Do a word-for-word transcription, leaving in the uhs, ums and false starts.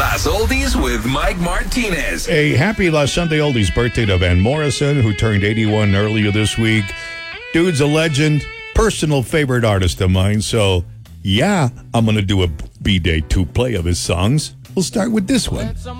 Las Oldies with Mike Martinez. A happy Last Sunday Oldies birthday to Van Morrison, who turned eighty-one earlier this week. Dude's a legend, personal favorite artist of mine. So, yeah, I'm going to do a B-Day two play of his songs. We'll start with this one.